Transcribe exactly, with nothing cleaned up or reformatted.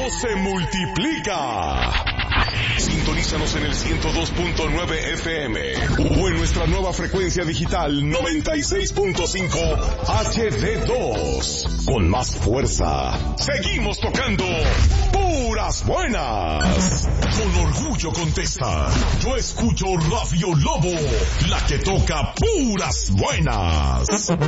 se multiplica. Sintonízanos en el ciento dos punto nueve F M o en nuestra nueva frecuencia digital noventa y seis punto cinco H D dos. Con más fuerza, seguimos tocando puras buenas. Con orgullo contesta, yo escucho Radio Lobo, la que toca puras buenas.